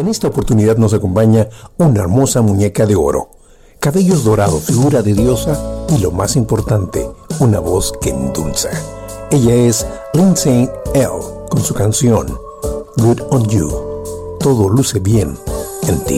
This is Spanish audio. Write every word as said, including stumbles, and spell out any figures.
esta oportunidad nos acompaña una hermosa muñeca de oro, cabellos dorados, figura de diosa y lo más importante, una voz que endulza. Ella es Lindsay Ell con su canción Good on You. Todo luce bien en ti.